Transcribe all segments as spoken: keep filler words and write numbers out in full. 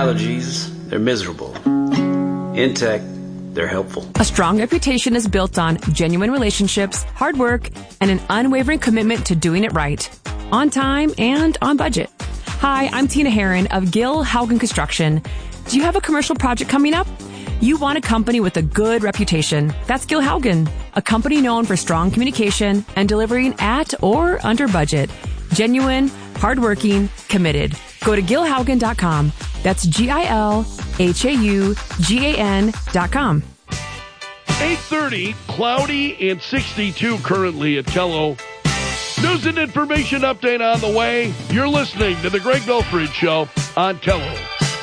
allergies, they're miserable. In tech, they're helpful. A strong reputation is built on genuine relationships, hard work, and an unwavering commitment to doing it right. On time and on budget. Hi, I'm Tina Herron of Gill Haugen Construction. Do you have a commercial project coming up? You want a company with a good reputation. That's Gill Haugen, a company known for strong communication and delivering at or under budget. Genuine, hardworking, committed. Go to gil haugen dot com. That's G I L H A U G A N dot com. eight thirty, cloudy and sixty-two currently at Tello. News and information update on the way. You're listening to the Greg Belfridge Show on Tello.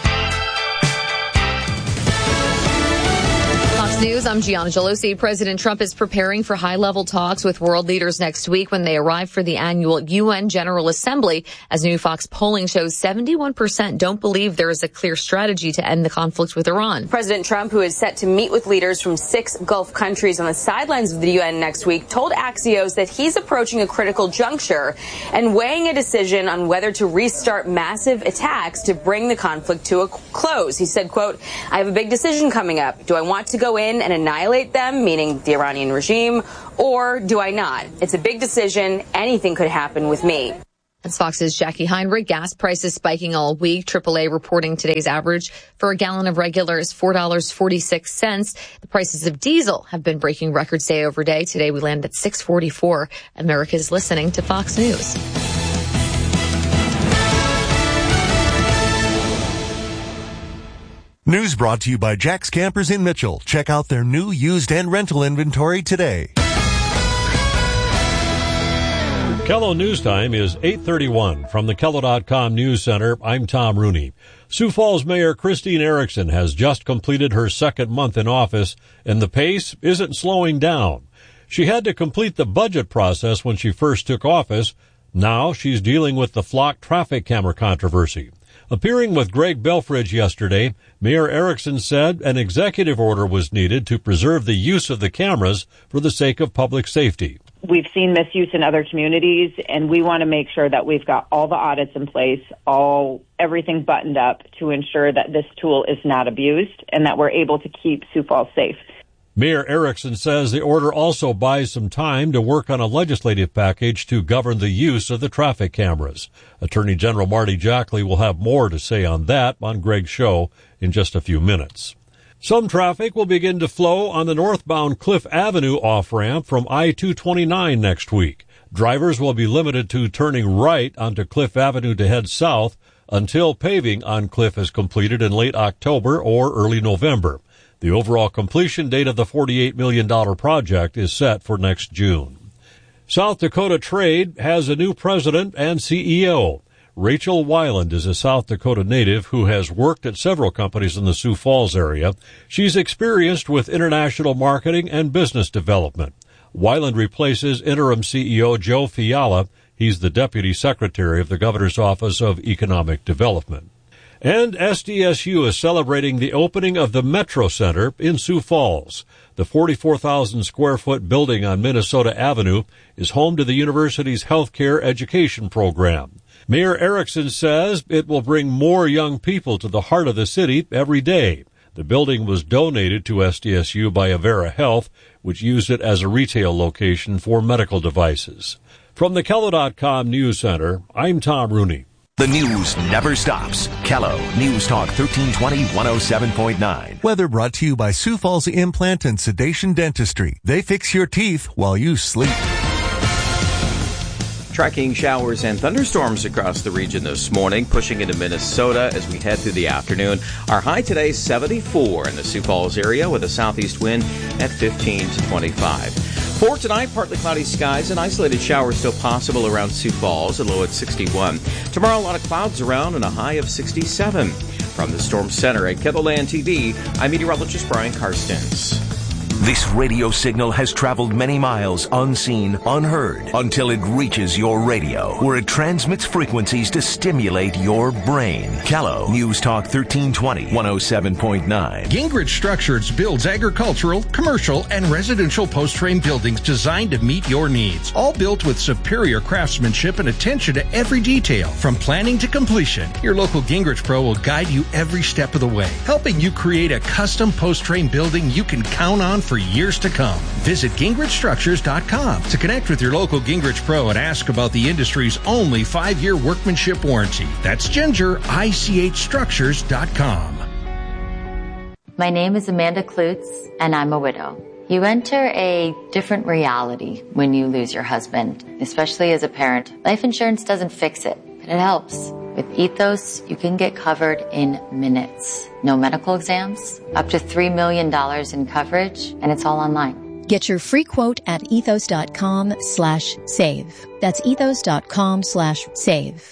Fox News, I'm Gianna Gelosi. President Trump is preparing for high-level talks with world leaders next week when they arrive for the annual U N General Assembly. As new Fox polling shows, seventy-one percent don't believe there is a clear strategy to end the conflict with Iran. President Trump, who is set to meet with leaders from six Gulf countries on the sidelines of the U N next week, told Axios that he's approaching a critical juncture and weighing a decision on whether to restart massive attacks to bring the conflict to a close. He said, quote, I have a big decision coming up. Do I want to go in and annihilate them, meaning the Iranian regime, or do I not? It's a big decision. Anything could happen with me. That's Fox's Jackie Heinrich. Gas prices spiking all week. triple A reporting today's average for a gallon of regular is four dollars and forty-six cents. The prices of diesel have been breaking records day over day. Today we land at six forty-four. America is listening to Fox News. News brought to you by Jack's Campers in Mitchell. Check out their new used and rental inventory today. Kello News Time is eight thirty-one. From the Kello dot com News Center, I'm Tom Rooney. Sioux Falls Mayor Christine Erickson has just completed her second month in office, and the pace isn't slowing down. She had to complete the budget process when she first took office. Now she's dealing with the flock traffic camera controversy. Appearing with Greg Belfridge yesterday, Mayor Erickson said an executive order was needed to preserve the use of the cameras for the sake of public safety. We've seen misuse in other communities, and we want to make sure that we've got all the audits in place, all everything buttoned up to ensure that this tool is not abused and that we're able to keep Sioux Falls safe. Mayor Erickson says the order also buys some time to work on a legislative package to govern the use of the traffic cameras. Attorney General Marty Jackley will have more to say on that on Greg's show in just a few minutes. Some traffic will begin to flow on the northbound Cliff Avenue off-ramp from I two twenty-nine next week. Drivers will be limited to turning right onto Cliff Avenue to head south until paving on Cliff is completed in late October or early November. The overall completion date of the forty-eight million dollars project is set for next June. South Dakota Trade has a new president and C E O. Rachel Weiland is a South Dakota native who has worked at several companies in the Sioux Falls area. She's experienced with international marketing and business development. Weiland replaces interim C E O Joe Fiala. He's the Deputy Secretary of the Governor's Office of Economic Development. And S D S U is celebrating the opening of the Metro Center in Sioux Falls. The forty-four thousand square foot building on Minnesota Avenue is home to the university's healthcare education program. Mayor Erickson says it will bring more young people to the heart of the city every day. The building was donated to S D S U by Avera Health, which used it as a retail location for medical devices. From the Kello dot com News Center, I'm Tom Rooney. The news never stops. Kello News Talk thirteen twenty, one oh seven point nine. Weather brought to you by Sioux Falls Implant and Sedation Dentistry. They fix your teeth while you sleep. Tracking showers and thunderstorms across the region this morning, pushing into Minnesota as we head through the afternoon. Our high today, seventy-four in the Sioux Falls area with a southeast wind at fifteen to twenty-five. For tonight, partly cloudy skies and isolated showers still possible around Sioux Falls, a low at sixty-one. Tomorrow, a lot of clouds around and a high of sixty-seven. From the Storm Center at Kettleland T V, I'm meteorologist Brian Karstens. This radio signal has traveled many miles unseen, unheard, until it reaches your radio, where it transmits frequencies to stimulate your brain. Kello News Talk thirteen twenty, one oh seven point nine. Gingrich Structures builds agricultural, commercial, and residential post-frame buildings designed to meet your needs. All built with superior craftsmanship and attention to every detail, from planning to completion. Your local Gingrich Pro will guide you every step of the way, helping you create a custom post-frame building you can count on for years to come. Visit Gingrich Structures dot com to connect with your local Gingrich Pro and ask about the industry's only five-year workmanship warranty. That's Ginger I C H Structures dot com. My name is Amanda Klutz, and I'm a widow. You enter a different reality when you lose your husband, especially as a parent. Life insurance doesn't fix it, but it helps. With Ethos, you can get covered in minutes. No medical exams, up to three million dollars in coverage, and it's all online. Get your free quote at ethos dot com slash save. That's ethos dot com slash save.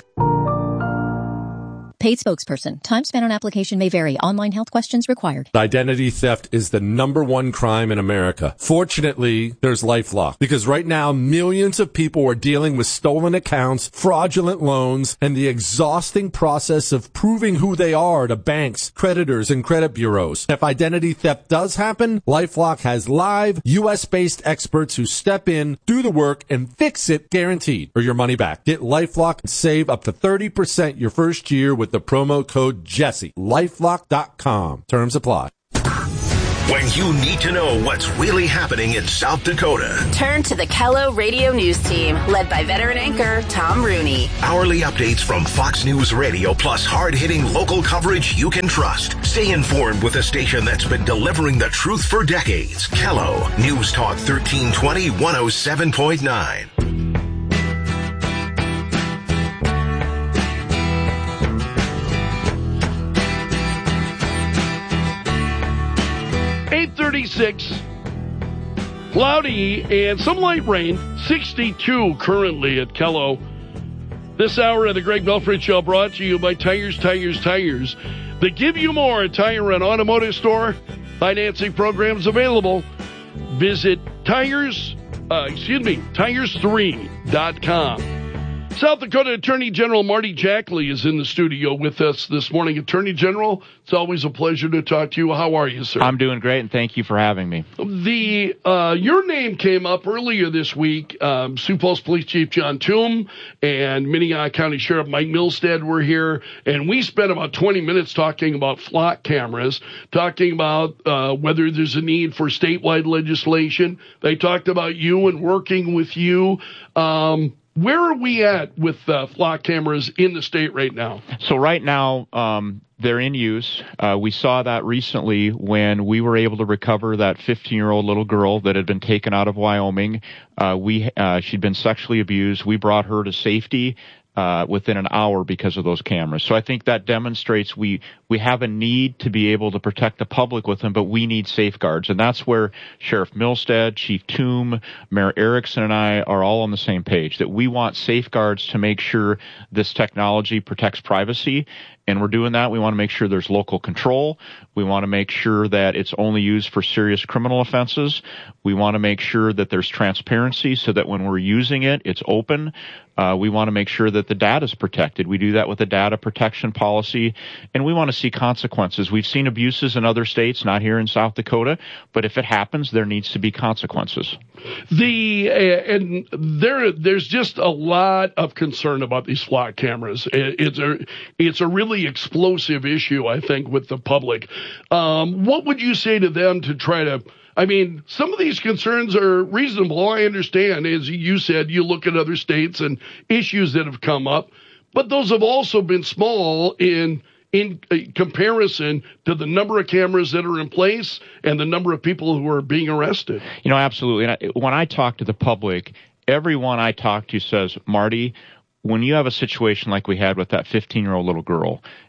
Paid spokesperson. Time spent on application may vary. Online health questions required. Identity theft is the number one crime in America. Fortunately, there's LifeLock, because right now millions of people are dealing with stolen accounts, fraudulent loans, and the exhausting process of proving who they are to banks, creditors, and credit bureaus. If identity theft does happen, LifeLock has live U S based experts who step in, do the work, and fix it guaranteed, or your money back. Get LifeLock and save up to thirty percent your first year with the promo code Jesse. lifelock dot com. Terms apply. When you need to know what's really happening in South Dakota, turn to the Kello Radio News Team, led by veteran anchor Tom Rooney. Hourly updates from Fox News Radio, plus hard-hitting local coverage you can trust. Stay informed with a station that's been delivering the truth for decades. Kello News Talk thirteen twenty, one oh seven point nine. eight thirty-six, cloudy and some light rain, sixty-two currently at Kello. This hour of the Greg Belford Show brought to you by Tires, Tires, Tires. They give you more at Tire and Automotive Store. Financing programs available. Visit Tires, uh, excuse me, tires three dot com. South Dakota Attorney General Marty Jackley is in the studio with us this morning. Attorney General, it's always a pleasure to talk to you. How are you, sir? I'm doing great, and thank you for having me. The uh, your name came up earlier this week. Um, Sioux Falls Police Chief John Toom and Minnehaha County Sheriff Mike Milstead were here, and we spent about twenty minutes talking about flock cameras, talking about uh, whether there's a need for statewide legislation. They talked about you and working with you. Um, Where are we at with uh, flock cameras in the state right now? So right now, um, they're in use. Uh, we saw that recently when we were able to recover that fifteen-year-old little girl that had been taken out of Wyoming. Uh, we uh, she'd been sexually abused. We brought her to safety Uh, within an hour because of those cameras. So I think that demonstrates we we have a need to be able to protect the public with them, but we need safeguards. And that's where Sheriff Milstead, Chief Toom, Mayor Erickson, and I are all on the same page, that we want safeguards to make sure this technology protects privacy. And we're doing that. We want to make sure there's local control. We want to make sure that it's only used for serious criminal offenses. We want to make sure that there's transparency so that when we're using it, it's open. Uh, we want to make sure that the data is protected. We do that with a data protection policy, and we want to see consequences. We've seen abuses in other states, not here in South Dakota, but if it happens, there needs to be consequences. The uh, and there there's just a lot of concern about these flock cameras. It, it's a it's a really explosive issue, I think, with the public. Um, what would you say to them to try to? I mean, some of these concerns are reasonable. I understand, as you said, you look at other states and issues that have come up, but those have also been small in in comparison to the number of cameras that are in place and the number of people who are being arrested. You know, absolutely. And I, when I talk to the public, everyone I talk to says, Marty, when you have a situation like we had with that fifteen-year-old little girl,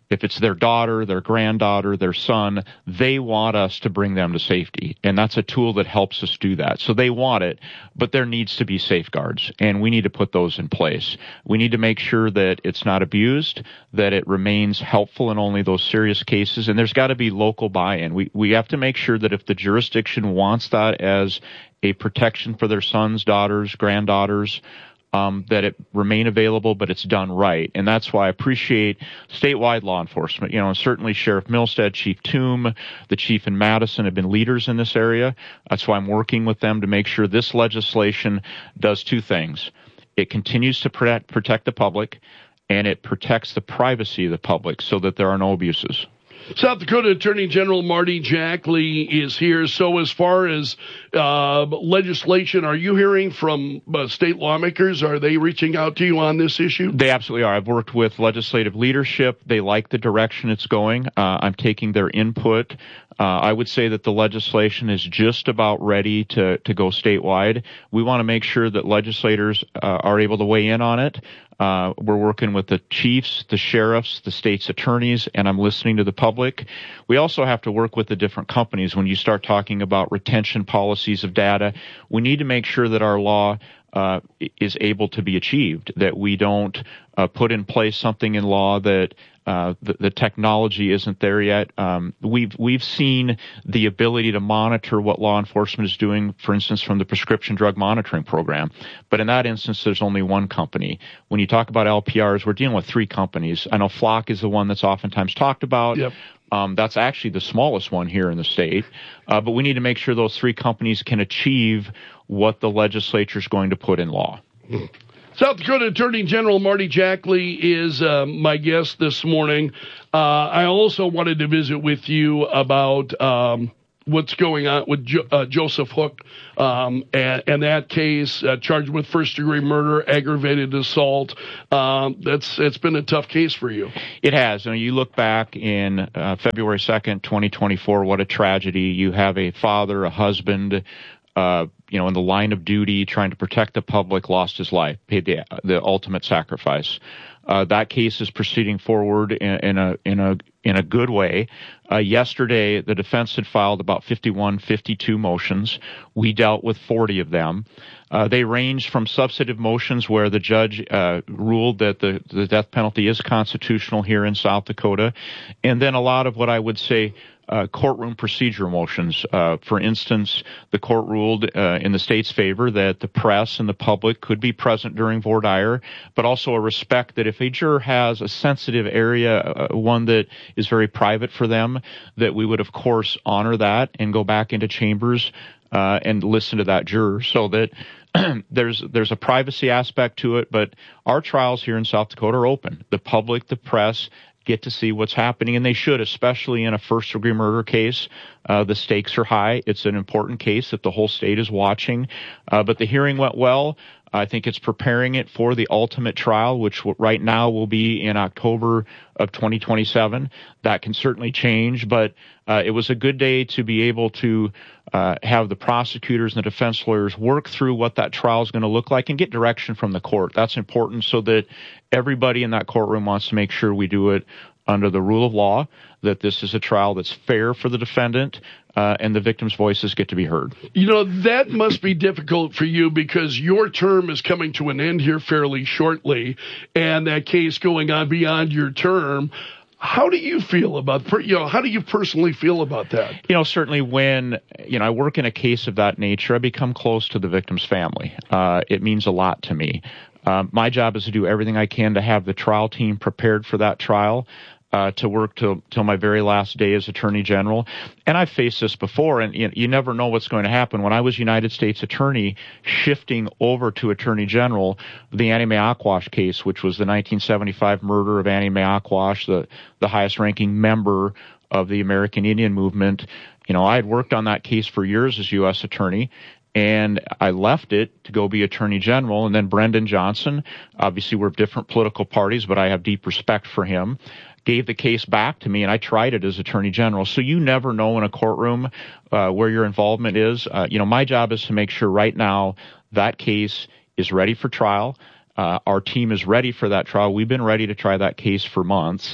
if it's their daughter, their granddaughter, their son, they want us to bring them to safety. And that's a tool that helps us do that. So they want it, but there needs to be safeguards, and we need to put those in place. We need to make sure that it's not abused, that it remains helpful in only those serious cases, and there's got to be local buy-in. We, we have to make sure that if the jurisdiction wants that as a protection for their sons, daughters, granddaughters, Um, that it remain available, but it's done right. And that's why I appreciate statewide law enforcement. You know, and certainly Sheriff Milstead, Chief Toome, the chief in Madison have been leaders in this area. That's why I'm working with them to make sure this legislation does two things. It continues to protect, protect the public, and it protects the privacy of the public so that there are no abuses. South Dakota Attorney General Marty Jackley is here. So as far as uh, legislation, are you hearing from uh, state lawmakers? Are they reaching out to you on this issue? They absolutely are. I've worked with legislative leadership. They like the direction it's going. Uh, I'm taking their input. Uh, I would say that the legislation is just about ready to, to go statewide. We want to make sure that legislators uh, are able to weigh in on it. Uh, we're working with the chiefs, the sheriffs, the state's attorneys, and I'm listening to the public. We also have to work with the different companies. When you start talking about retention policies of data, we need to make sure that our law uh, is able to be achieved, that we don't uh, put in place something in law that Uh, the, the technology isn't there yet. Um, we've we've seen the ability to monitor what law enforcement is doing, for instance, from the prescription drug monitoring program. But in that instance, there's only one company. When you talk about L P Rs, we're dealing with three companies. I know Flock is the one that's oftentimes talked about. Yep. Um, that's actually the smallest one here in the state. Uh, but we need to make sure those three companies can achieve what the legislature is going to put in law. Hmm. South Dakota Attorney General Marty Jackley is uh, my guest this morning. Uh, I also wanted to visit with you about um, what's going on with jo- uh, Joseph Hook um, and, and that case, uh, charged with first-degree murder, aggravated assault. Um, that's it's been a tough case for you. It has. You know, you look back in uh, February second, twenty twenty-four, what a tragedy. You have a father, a husband, Uh, you know, in the line of duty, trying to protect the public, lost his life, paid the, the ultimate sacrifice. Uh, that case is proceeding forward in, in a in a in a good way. Uh, yesterday, the defense had filed about fifty-one, fifty-two motions. We dealt with forty of them. Uh, they ranged from substantive motions where the judge uh, ruled that the, the death penalty is constitutional here in South Dakota, and then a lot of what I would say Uh, courtroom procedure motions. Uh, for instance, the court ruled uh, in the state's favor that the press and the public could be present during voir dire, but also a respect that if a juror has a sensitive area, uh, one that is very private for them, that we would, of course, honor that and go back into chambers uh, and listen to that juror, so that there's there's a privacy aspect to it. But our trials here in South Dakota are open. The public, the press, get to see what's happening, and they should, especially in a first-degree murder case. Uh, the stakes are high. It's an important case that the whole state is watching. Uh, but the hearing went well. I think it's preparing it for the ultimate trial, which right now will be in October of twenty twenty-seven. That can certainly change, but uh, it was a good day to be able to uh, have the prosecutors and the defense lawyers work through what that trial is going to look like and get direction from the court. That's important so that everybody in that courtroom wants to make sure we do it under the rule of law, that this is a trial that's fair for the defendant, uh, and the victim's voices get to be heard. You know, that must be difficult for you because your term is coming to an end here fairly shortly, and that case going on beyond your term. How do you feel about, you know, how do you personally feel about that? You know, certainly when, you know, I work in a case of that nature, I become close to the victim's family. Uh, it means a lot to me. Uh, my job is to do everything I can to have the trial team prepared for that trial, uh, to work till, till my very last day as Attorney General. And I've faced this before, and you, you never know what's going to happen. When I was United States Attorney, shifting over to Attorney General, the Annie Mae Aquash case, which was the nineteen seventy-five murder of Annie Mae Aquash, the, the highest-ranking member of the American Indian movement. You know, I had worked on that case for years as U S Attorney, and I left it to go be Attorney General. And then Brendan Johnson, obviously we're different political parties, but I have deep respect for him, gave the case back to me, and I tried it as Attorney General. So you never know in a courtroom uh, where your involvement is. Uh, you know, my job is to make sure right now that case is ready for trial. Uh, our team is ready for that trial. We've been ready to try that case for months.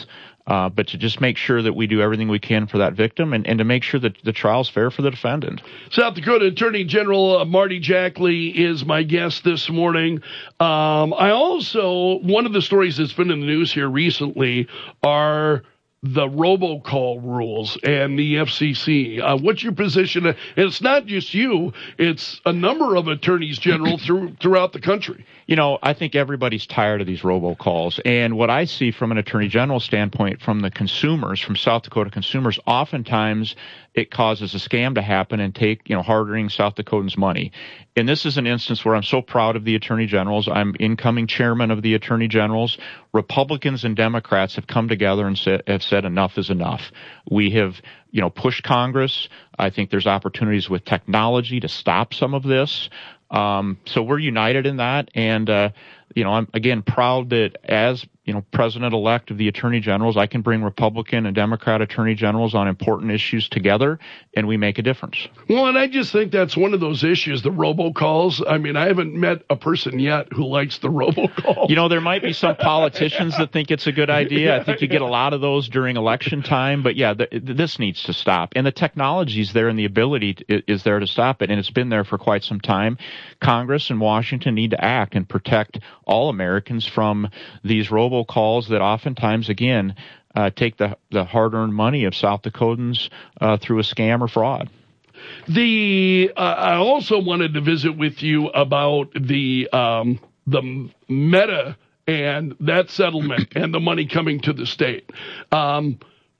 uh, but to just make sure that we do everything we can for that victim and, and to make sure that the trial's fair for the defendant. South Dakota Attorney General uh, Marty Jackley is my guest this morning. Um, I also, one of the stories that's been in the news here recently are the robocall rules and the F C C. Uh, what's your position? And it's not just you, it's a number of attorneys general through, throughout the country. You know, I think everybody's tired of these robocalls. And what I see from an attorney general standpoint from the consumers, from South Dakota consumers, oftentimes it causes a scam to happen and take, you know, hard-earning South Dakotans' money. And this is an instance where I'm so proud of the attorney generals. I'm incoming chairman of the attorney generals. Republicans and Democrats have come together and said, have said enough is enough. We have, you know, pushed Congress. I think there's opportunities with technology to stop some of this. Um, so we're united in that. And, uh, you know, I'm, again, proud that as, you know, president-elect of the attorney generals, I can bring Republican and Democrat attorney generals on important issues together, and we make a difference. Well, and I just think that's one of those issues, the robocalls. I mean, I haven't met a person yet who likes the robocall. You know, there might be some politicians that think it's a good idea. I think you get a lot of those during election time. But, yeah, th- this needs to stop. And the technology is there and the ability to, is there to stop it, and it's been there for quite some time. Congress and Washington need to act and protect all Americans from these robocalls. calls that oftentimes, again, uh, take the, the hard-earned money of South Dakotans uh, through a scam or fraud. The uh, I also wanted to visit with you about the um, the Meta and that settlement and the money coming to the state. Um,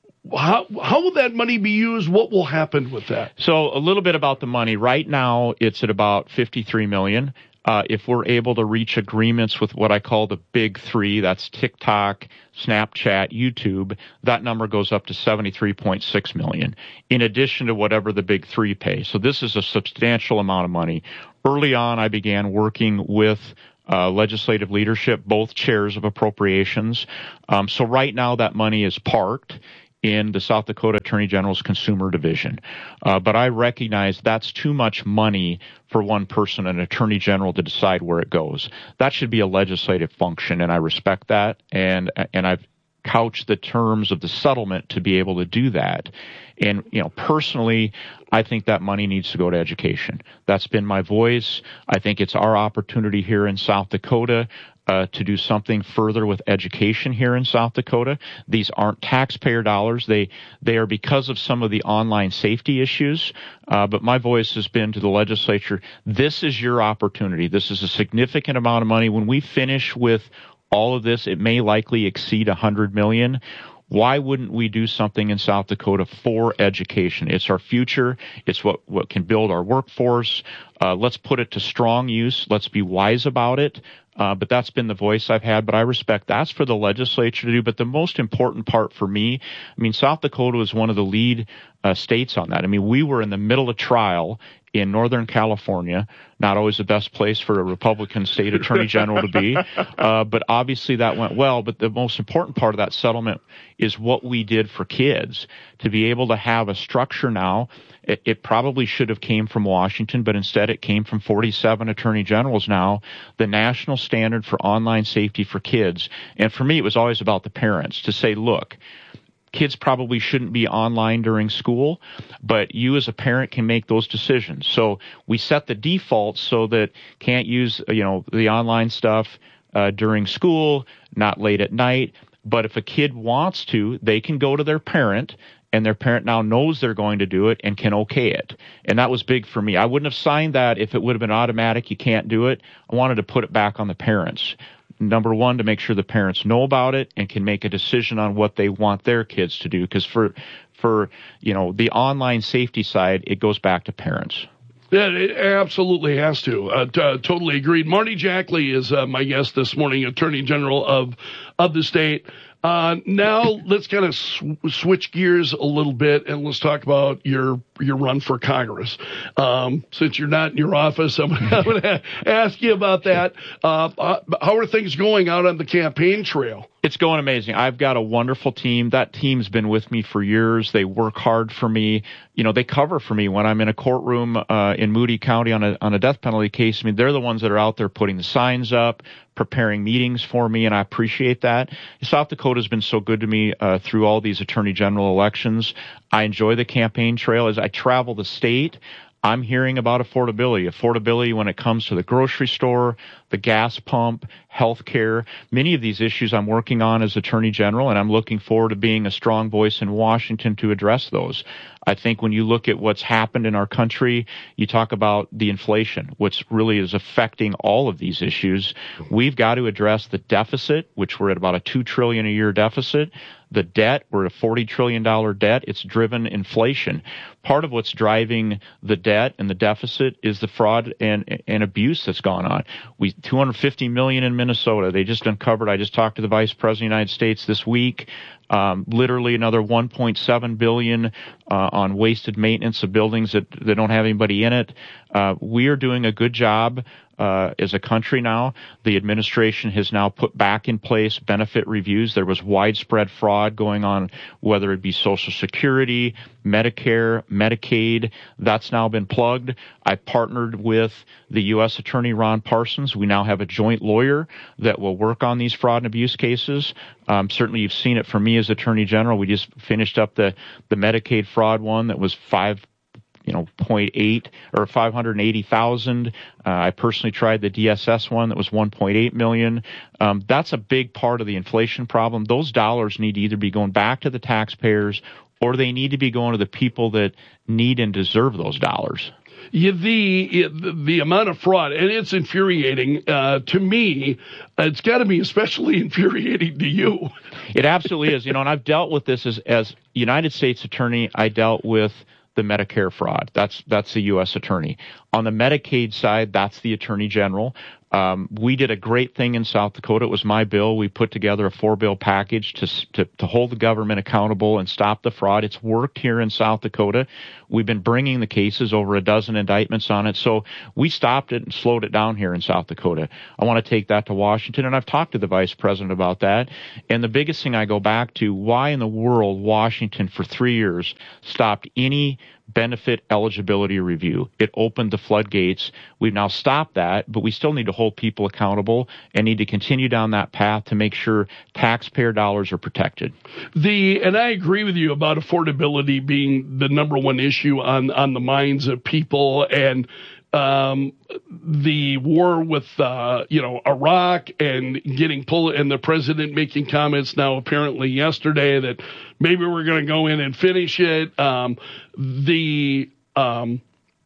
How how will that money be used? What will happen with that? So a little bit about the money. Right now, it's at about fifty-three million dollars. Uh, if we're able to reach agreements with what I call the big three, that's TikTok, Snapchat, YouTube, that number goes up to seventy-three point six million dollars, in addition to whatever the big three pay. So this is a substantial amount of money. Early on, I began working with uh, legislative leadership, both chairs of appropriations. Um, so right now, that money is parked in the South Dakota Attorney General's Consumer Division. Uh, but I recognize that's too much money for one person, an Attorney General, to decide where it goes. That should be a legislative function, and I respect that. And and I've couched the terms of the settlement to be able to do that. And, you know, personally, I think that money needs to go to education. That's been my voice. I think it's our opportunity here in South Dakota Uh, to do something further with education here in South Dakota. These aren't taxpayer dollars. They they are because of some of the online safety issues. Uh, but my voice has been to the legislature, this is your opportunity. This is a significant amount of money. When we finish with all of this, it may likely exceed one hundred million dollars. Why wouldn't we do something in South Dakota for education? It's our future. It's what, what can build our workforce. Uh, let's put it to strong use. Let's be wise about it. Uh, but that's been the voice I've had. But I respect that's for the legislature to do. But the most important part for me, I mean, South Dakota was one of the lead uh, states on that. I mean, we were in the middle of trial in Northern California, not always the best place for a Republican state attorney general to be. Uh, but obviously that went well. But the most important part of that settlement is what we did for kids to be able to have a structure now. It, it probably should have came from Washington, but instead it came from forty-seven attorney generals now, the national standard for online safety for kids. And for me, it was always about the parents to say, look, kids probably shouldn't be online during school, but you as a parent can make those decisions. So we set the defaults so that can't use, you know, the online stuff uh, during school, not late at night. But if a kid wants to, they can go to their parent, and their parent now knows they're going to do it and can okay it. And that was big for me. I wouldn't have signed that if it would have been automatic, you can't do it. I wanted to put it back on the parents. Number one, to make sure the parents know about it and can make a decision on what they want their kids to do. Because for, for you know, the online safety side, it goes back to parents. Yeah, it absolutely has to. Uh, t- uh, totally agreed. Marty Jackley is uh, my guest this morning, Attorney General of of the state. Uh, now let's kind of sw- switch gears a little bit and let's talk about your your run for Congress. Um, since you're not in your office, I'm going to ask you about that. Uh, how are things going out on the campaign trail? It's going amazing. I've got a wonderful team. That team's been with me for years. They work hard for me. You know, they cover for me when I'm in a courtroom uh, in Moody County on a on a death penalty case. I mean, they're the ones that are out there putting the signs up, preparing meetings for me, and I appreciate that. South Dakota has been so good to me uh, through all these attorney general elections. I enjoy the campaign trail. As I travel the state, I'm hearing about affordability, affordability when it comes to the grocery store, the gas pump, health care. Many of these issues I'm working on as Attorney General, and I'm looking forward to being a strong voice in Washington to address those. I think when you look at what's happened in our country, you talk about the inflation, which really is affecting all of these issues. We've got to address the deficit, which we're at about a two trillion dollars a year deficit. The debt, we're at a forty trillion dollars debt. It's driven inflation. Part of what's driving the debt and the deficit is the fraud and, and abuse that's gone on. We two hundred fifty million dollars in Minnesota. They just uncovered, I just talked to the Vice President of the United States this week, um, literally another one point seven billion dollars uh, on wasted maintenance of buildings that, that don't have anybody in it. Uh, we are doing a good job Uh, as a country now. The administration has now put back in place benefit reviews. There was widespread fraud going on, whether it be Social Security, Medicare, Medicaid. That's now been plugged. I partnered with the U S Attorney Ron Parsons. We now have a joint lawyer that will work on these fraud and abuse cases. Um, certainly you've seen it from me as Attorney General. We just finished up the, the Medicaid fraud one that was five you know, zero point eight or five hundred eighty thousand. Uh, I personally tried the D S S one that was one point eight million. Um, that's a big part of the inflation problem. Those dollars need to either be going back to the taxpayers or they need to be going to the people that need and deserve those dollars. Yeah, the the amount of fraud, and it's infuriating uh, to me. It's got to be especially infuriating to you. It absolutely is. You know, and I've dealt with this as as United States Attorney. I dealt with the Medicare fraud. That's that's the U S Attorney. On the Medicaid side, that's the Attorney General. Um, we did a great thing in South Dakota. It was my bill. We put together a four-bill package to, to to hold the government accountable and stop the fraud. It's worked here in South Dakota. We've been bringing the cases, over a dozen indictments on it. So we stopped it and slowed it down here in South Dakota. I want to take that to Washington, and I've talked to the Vice President about that. And the biggest thing I go back to, why in the world Washington for three years stopped any benefit eligibility review? It opened the floodgates. We've now stopped that, but we still need to hold people accountable and need to continue down that path to make sure taxpayer dollars are protected. The and I agree with you about affordability being the number one issue on, on the minds of people, and um, the war with, uh, you know, Iraq and getting pulled, and the president making comments now apparently yesterday that maybe we're going to go in and finish it. Um, the, um,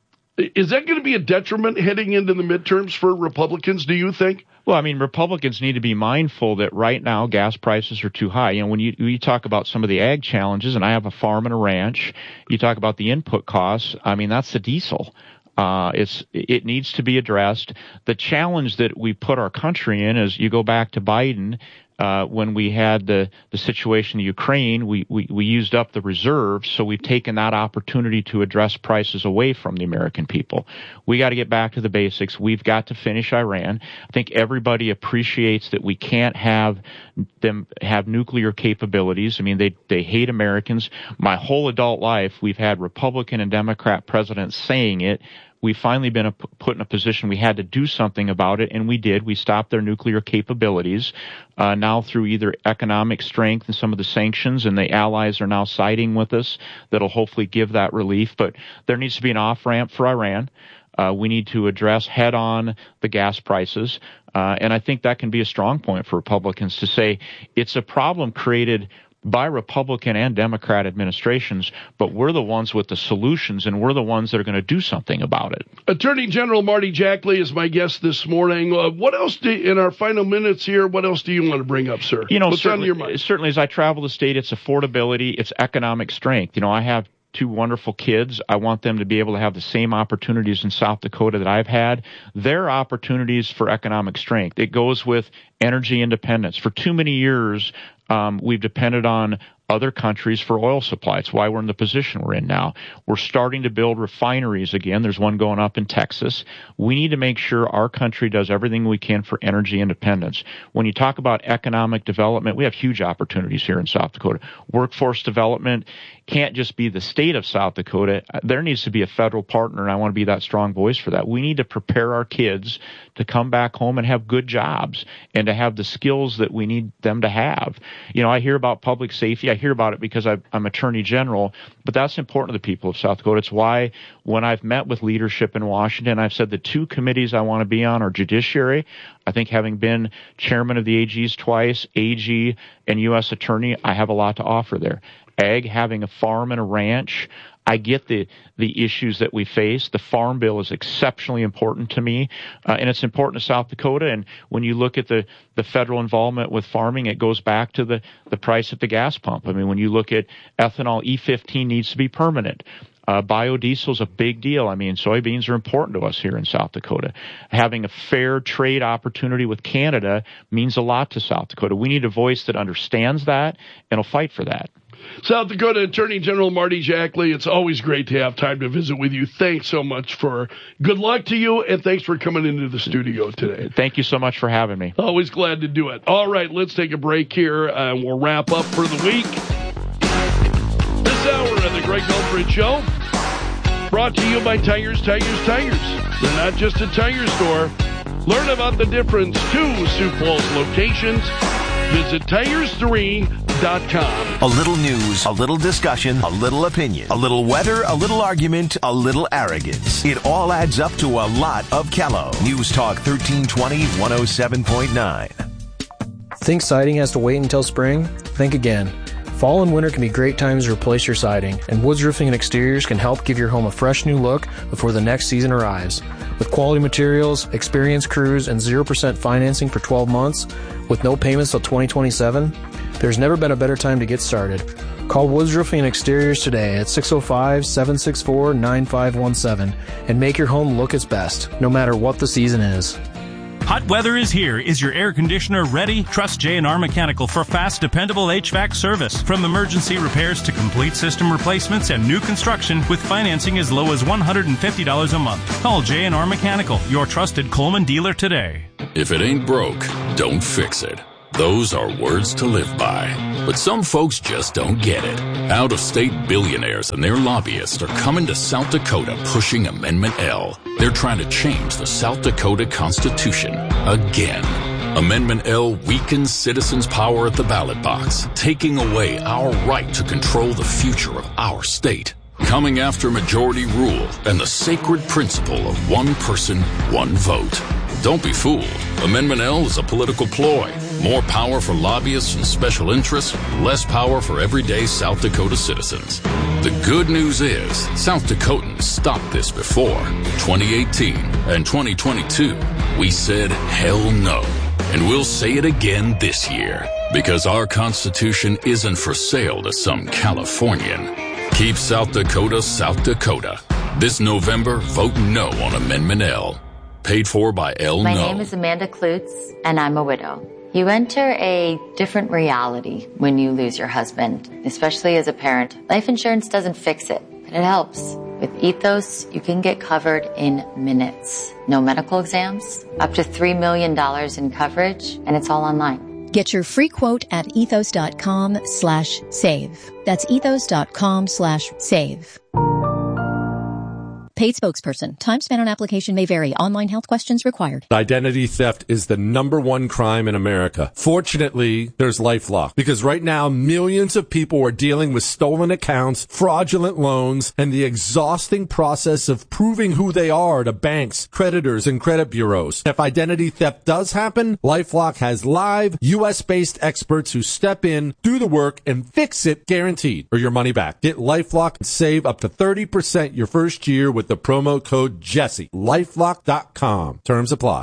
is that going to be a detriment heading into the midterms for Republicans, do you think? Well, I mean, Republicans need to be mindful that right now gas prices are too high. You know, when you, you talk about some of the ag challenges, and I have a farm and a ranch, you talk about the input costs. I mean, that's the diesel. Uh, it's, it needs to be addressed. The challenge that we put our country in is, you go back to Biden, uh, when we had the, the situation in Ukraine, we, we, we used up the reserves. So we've taken that opportunity to address prices away from the American people. We got to get back to the basics. We've got to finish Iran. I think everybody appreciates that we can't have them have nuclear capabilities. I mean, they, they hate Americans. My whole adult life, we've had Republican and Democrat presidents saying it. We've finally been a, put in a position we had to do something about it, and we did. We stopped their nuclear capabilities. Uh, now through either economic strength and some of the sanctions, and the allies are now siding with us, that'll hopefully give that relief. But there needs to be an off-ramp for Iran. Uh, we need to address head-on the gas prices. Uh, and I think that can be a strong point for Republicans to say it's a problem created by Republican and Democrat administrations, but we're the ones with the solutions, and we're the ones that are going to do something about it. Attorney General Marty Jackley is my guest this morning. Uh, what else, do, in our final minutes here, what else do you want to bring up, sir? You know, What's on your mind? Certainly as I travel the state, it's affordability, it's economic strength. You know, I have two wonderful kids. I want them to be able to have the same opportunities in South Dakota that I've had. There are opportunities for economic strength. It goes with energy independence. For too many years, Um, we've depended on other countries for oil supply. It's why we're in the position we're in now. We're starting to build refineries again. There's one going up in Texas. We need to make sure our country does everything we can for energy independence. When you talk about economic development, we have huge opportunities here in South Dakota. Workforce development can't just be the state of South Dakota. There needs to be a federal partner, and I want to be that strong voice for that. We need to prepare our kids to come back home and have good jobs and to have the skills that we need them to have. You know, I hear about public safety. I hear about it because I'm Attorney General, but that's important to the people of South Dakota. It's why when I've met with leadership in Washington, I've said the two committees I want to be on are Judiciary. I think having been chairman of the A Gs twice, A G and U S Attorney, I have a lot to offer there. Ag, having a farm and a ranch, I get the the issues that we face. The Farm Bill is exceptionally important to me, uh, and it's important to South Dakota. And when you look at the, the federal involvement with farming, it goes back to the, the price at the gas pump. I mean, when you look at ethanol, E fifteen needs to be permanent. Uh, biodiesel is a big deal. I mean, soybeans are important to us here in South Dakota. Having a fair trade opportunity with Canada means a lot to South Dakota. We need a voice that understands that and will fight for that. South Dakota Attorney General Marty Jackley, it's always great to have time to visit with you. Thanks so much for good luck to you, and thanks for coming into the studio today. Thank you so much for having me. Always glad to do it. All right, let's take a break here, and we'll wrap up for the week. This hour of the Greg Belford Show, brought to you by Tigers, Tigers, Tigers. They're not just a tire store. Learn about the difference. Two Sioux Falls locations. Visit tires three dot com. A little news, a little discussion, a little opinion, a little weather, a little argument, a little arrogance. It all adds up to a lot of Kello. News Talk thirteen twenty, one oh seven point nine. Think siding has to wait until spring? Think again. Fall and winter can be great times to replace your siding, and Woods Roofing and Exteriors can help give your home a fresh new look before the next season arrives. With quality materials, experienced crews, and zero percent financing for twelve months, with no payments till twenty twenty-seven, there's never been a better time to get started. Call Woods Roofing and Exteriors today at six oh five, seven six four, nine five one seven and make your home look its best, no matter what the season is. Hot weather is here. Is your air conditioner ready? Trust J and R Mechanical for fast, dependable H V A C service. From emergency repairs to complete system replacements and new construction with financing as low as one hundred fifty dollars a month. Call J and R Mechanical, your trusted Coleman dealer today. If it ain't broke, don't fix it. Those are words to live by. But some folks just don't get it. Out-of-state billionaires and their lobbyists are coming to South Dakota pushing Amendment L. They're trying to change the South Dakota Constitution again. Amendment L weakens citizens' power at the ballot box, taking away our right to control the future of our state. Coming after majority rule and the sacred principle of one person, one vote. Don't be fooled. Amendment L is a political ploy. More power for lobbyists and special interests, less power for everyday South Dakota citizens. The good news is, South Dakotans stopped this before. twenty eighteen and twenty twenty-two, we said hell no. And we'll say it again this year. Because our Constitution isn't for sale to some Californian. Keep South Dakota, South Dakota. This November, vote no on Amendment L. Paid for by L My No. name is Amanda Klutz, and I'm a widow. You enter a different reality when you lose your husband, especially as a parent. Life insurance doesn't fix it, but it helps. With Ethos, you can get covered in minutes. No medical exams, up to three million dollars in coverage, and it's all online. Get your free quote at ethos.com slash save. That's ethos.com slash save. Paid spokesperson. Time spent on application may vary. Online health questions required. Identity theft is the number one crime in America. Fortunately, there's LifeLock, because right now millions of people are dealing with stolen accounts, fraudulent loans, and the exhausting process of proving who they are to banks, creditors, and credit bureaus. If identity theft does happen, LifeLock has live U S-based experts who step in, do the work, and fix it guaranteed, or your money back. Get LifeLock and save up to thirty percent your first year with the promo code Jesse. LifeLock dot com. Terms apply.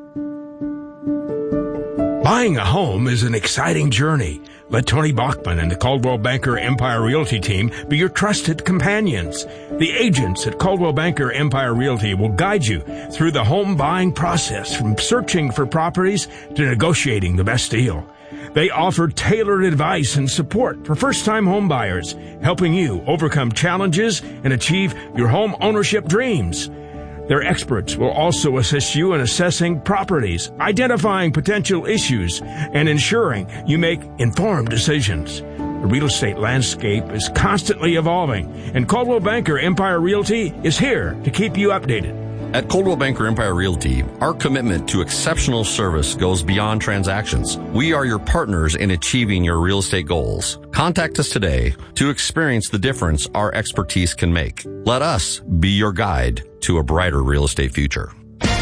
Buying a home is an exciting journey. Let Tony Bachman and the Coldwell Banker Empire Realty team be your trusted companions. The agents at Coldwell Banker Empire Realty will guide you through the home buying process, from searching for properties to negotiating the best deal. They offer tailored advice and support for first-time home buyers, helping you overcome challenges and achieve your home ownership dreams. Their experts will also assist you in assessing properties, identifying potential issues, and ensuring you make informed decisions. The real estate landscape is constantly evolving, and Coldwell Banker Empire Realty is here to keep you updated. At Coldwell Banker Empire Realty, our commitment to exceptional service goes beyond transactions. We are your partners in achieving your real estate goals. Contact us today to experience the difference our expertise can make. Let us be your guide to a brighter real estate future.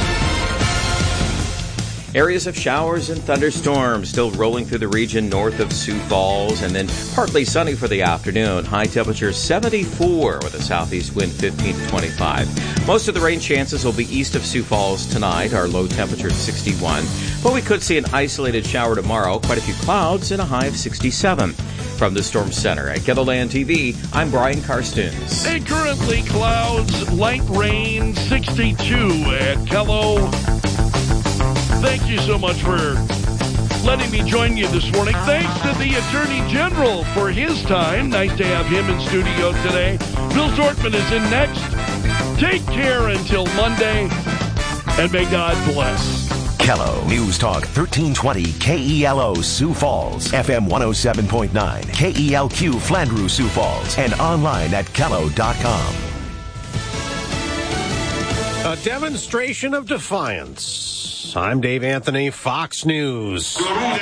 Areas of showers and thunderstorms still rolling through the region north of Sioux Falls, and then partly sunny for the afternoon. High temperature seventy-four with a southeast wind fifteen to twenty-five. Most of the rain chances will be east of Sioux Falls tonight. Our low temperature sixty-one. But we could see an isolated shower tomorrow. Quite a few clouds and a high of sixty-seven. From the Storm Center at KELOLAND T V, I'm Brian Karstuns. Hey, currently clouds, light rain, sixty-two at Kello. Thank you so much for letting me join you this morning. Thanks to the Attorney General for his time. Nice to have him in studio today. Bill Zortman is in next. Take care until Monday, and may God bless. Kello News Talk thirteen twenty K E L O Sioux Falls, F M one oh seven point nine, K E L Q Flandreau Sioux Falls, and online at kello dot com. A demonstration of defiance. I'm Dave Anthony, Fox News.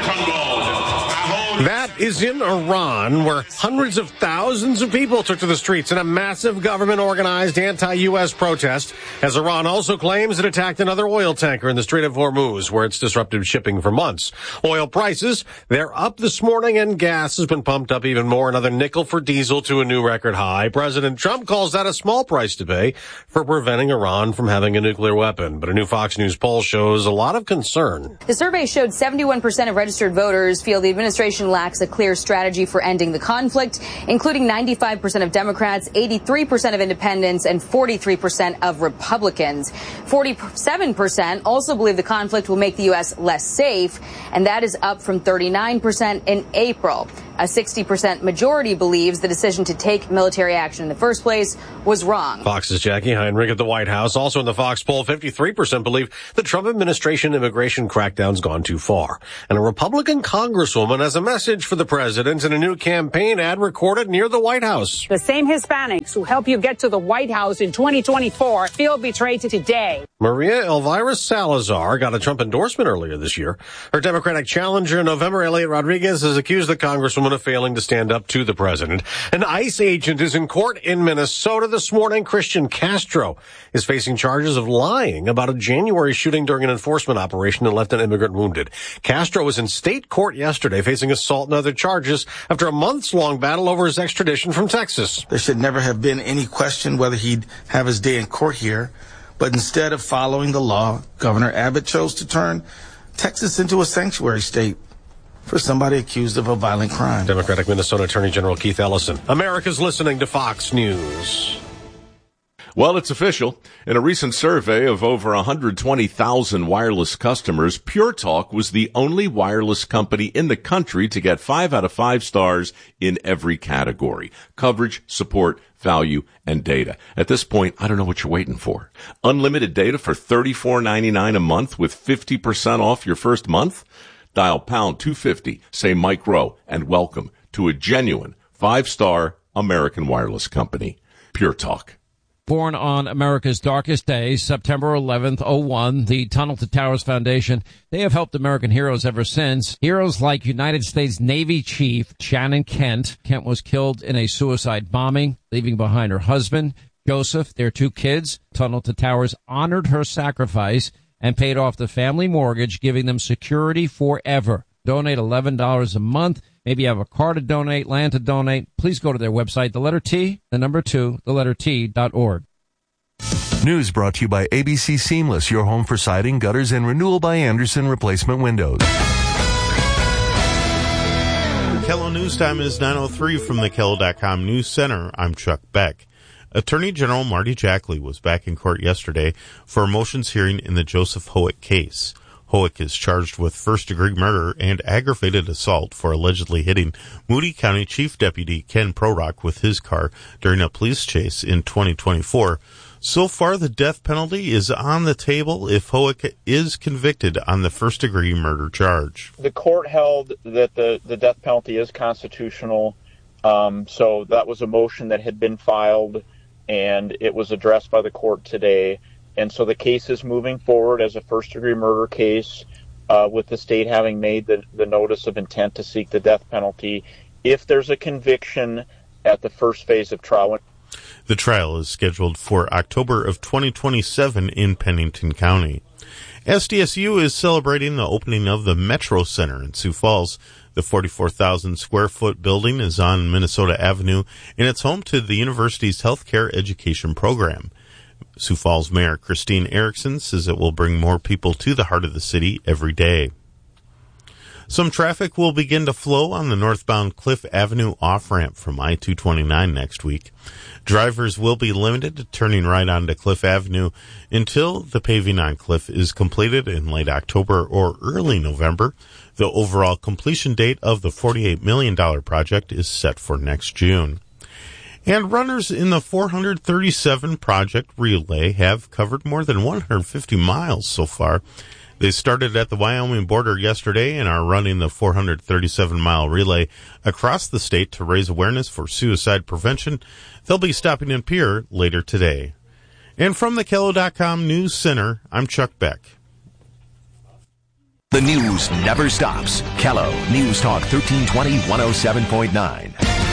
That is in Iran, where hundreds of thousands of people took to the streets in a massive government-organized anti-U S protest, as Iran also claims it attacked another oil tanker in the Strait of Hormuz, where it's disrupted shipping for months. Oil prices, they're up this morning, and gas has been pumped up even more, another nickel for diesel to a new record high. President Trump calls that a small price to pay for preventing Iran from having a nuclear weapon. But a new Fox News poll shows a lot of concern. The survey showed seventy-one percent of registered voters feel the administration lacks a clear strategy for ending the conflict, including ninety-five percent of Democrats, eighty-three percent of independents, and forty-three percent of Republicans. forty-seven percent also believe the conflict will make the U S less safe, and that is up from thirty-nine percent in April. A sixty percent majority believes the decision to take military action in the first place was wrong. Fox's Jackie Heinrich at the White House. Also in the Fox poll, fifty-three percent believe the Trump administration immigration crackdown's gone too far. And a Republican congresswoman has a message for the president in a new campaign ad recorded near the White House. The same Hispanics who help you get to the White House in twenty twenty-four feel betrayed today. Maria Elvira Salazar got a Trump endorsement earlier this year. Her Democratic challenger in November, Elliot Rodriguez, has accused the congresswoman of failing to stand up to the president. An ICE agent is in court in Minnesota this morning. Christian Castro is facing charges of lying about a January shooting during an enforcement operation that left an immigrant wounded. Castro was in state court yesterday facing assault and other charges after a months-long battle over his extradition from Texas. There should never have been any question whether he'd have his day in court here. But instead of following the law, Governor Abbott chose to turn Texas into a sanctuary state for somebody accused of a violent crime. Democratic Minnesota Attorney General Keith Ellison. America's listening to Fox News. Well, it's official. In a recent survey of over one hundred twenty thousand wireless customers, Pure Talk was the only wireless company in the country to get five out of five stars in every category: coverage, support, value, and data. At this point, I don't know what you're waiting for. Unlimited data for thirty-four ninety-nine a month with fifty percent off your first month? Dial pound two fifty, say Mike Rowe, and welcome to a genuine five-star American wireless company. Pure Talk. Born on America's darkest day, September eleventh, oh one, the Tunnel to Towers Foundation, they have helped American heroes ever since. Heroes like United States Navy Chief Shannon Kent. Kent was killed in a suicide bombing, leaving behind her husband, Joseph, their two kids. Tunnel to Towers honored her sacrifice and paid off the family mortgage, giving them security forever. Donate eleven dollars a month. Maybe you have a car to donate, land to donate. Please go to their website, the letter T, the number two, the letter T dot org. News brought to you by A B C Seamless, your home for siding, gutters, and renewal by Anderson replacement windows. Kello News Time is nine oh three from the Kello dot com News Center. I'm Chuck Beck. Attorney General Marty Jackley was back in court yesterday for a motions hearing in the Joseph Howitt case. Hoek is charged with first-degree murder and aggravated assault for allegedly hitting Moody County Chief Deputy Ken Prorock with his car during a police chase in twenty twenty-four. So far, the death penalty is on the table if Hoek is convicted on the first-degree murder charge. The court held that the, the death penalty is constitutional, um, so that was a motion that had been filed, and it was addressed by the court today. And so the case is moving forward as a first-degree murder case, uh, with the state having made the, the notice of intent to seek the death penalty if there's a conviction at the first phase of trial. The trial is scheduled for October of twenty twenty-seven in Pennington County. S D S U is celebrating the opening of the Metro Center in Sioux Falls. The forty-four thousand square foot building is on Minnesota Avenue, and it's home to the university's healthcare education program. Sioux Falls Mayor Christine Erickson says it will bring more people to the heart of the city every day. Some traffic will begin to flow on the northbound Cliff Avenue off-ramp from I two twenty-nine next week. Drivers will be limited to turning right onto Cliff Avenue until the paving on Cliff is completed in late October or early November. The overall completion date of the forty-eight million dollars project is set for next June. And runners in the four hundred thirty-seven Project Relay have covered more than one hundred fifty miles so far. They started at the Wyoming border yesterday and are running the four hundred thirty-seven mile relay across the state to raise awareness for suicide prevention. They'll be stopping in Pierre later today. And from the Kello dot com News Center, I'm Chuck Beck. The news never stops. Kello News Talk thirteen twenty, one oh seven point nine.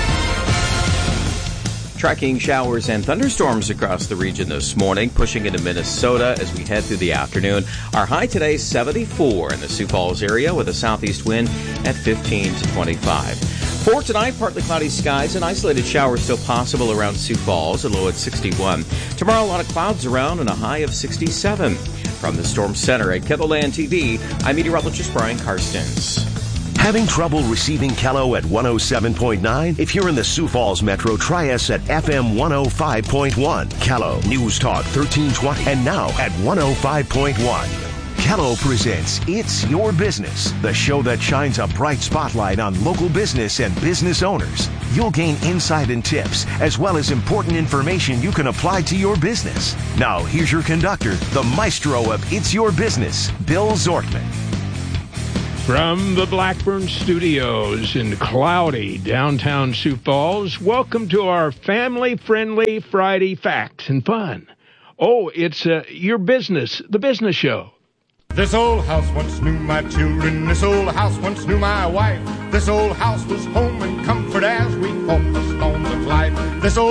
Tracking showers and thunderstorms across the region this morning, pushing into Minnesota as we head through the afternoon. Our high today, seventy-four in the Sioux Falls area with a southeast wind at fifteen to twenty-five. For tonight, partly cloudy skies and isolated showers still possible around Sioux Falls, a low at sixty-one. Tomorrow, a lot of clouds around and a high of sixty-seven. From the Storm Center at KELOLAND T V, I'm meteorologist Brian Karstens. Having trouble receiving Kello at one oh seven point nine? If you're in the Sioux Falls Metro, try us at F M one oh five point one. Kello News Talk thirteen twenty, and now at one oh five point one. Kello presents It's Your Business, the show that shines a bright spotlight on local business and business owners. You'll gain insight and tips, as well as important information you can apply to your business. Now, here's your conductor, the maestro of It's Your Business, Bill Zorkman. From the Blackburn Studios in cloudy downtown Sioux Falls, welcome to our family-friendly Friday Facts and Fun. Oh, it's uh, your business, the business show. This old house once knew my children, this old house once knew my wife. This old house was home and comfort as we fought the storms of life. This old